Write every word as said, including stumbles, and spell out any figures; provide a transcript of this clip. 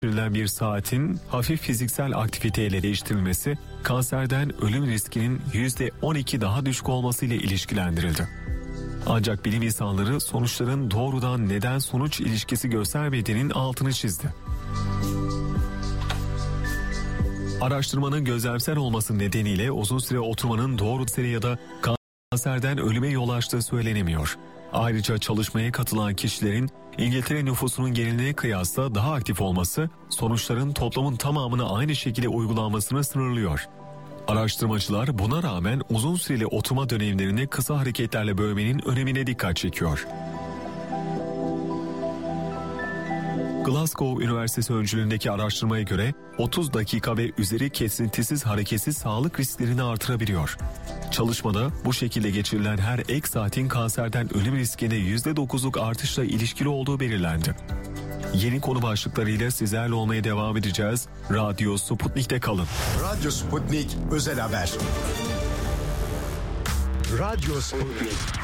geçirilen bir saatin hafif fiziksel aktiviteyle değiştirilmesi kanserden ölüm riskinin yüzde on iki daha düşük olmasıyla ilişkilendirildi. Ancak bilim insanları sonuçların doğrudan neden-sonuç ilişkisi göstermediğinin altını çizdi. Araştırmanın gözlemsel olması nedeniyle uzun süre oturmanın doğru süre ya da kanserden ölüme yol açtığı söylenemiyor. Ayrıca çalışmaya katılan kişilerin İngiltere nüfusunun geneline kıyasla daha aktif olması sonuçların toplumun tamamına aynı şekilde uygulanmasını sınırlıyor. Araştırmacılar buna rağmen uzun süreli oturma dönemlerini kısa hareketlerle bölmenin önemine dikkat çekiyor. Glasgow Üniversitesi öncülüğündeki araştırmaya göre otuz dakika ve üzeri kesintisiz hareketsiz sağlık risklerini artırabiliyor. Çalışmada bu şekilde geçirilen her ek saatin kanserden ölüm riskinde yüzde dokuzluk artışla ilişkili olduğu belirlendi. Yeni konu başlıklarıyla sizlerle olmaya devam edeceğiz. Radyo Sputnik'te kalın. Radyo Sputnik Özel Haber. Radyo Sputnik.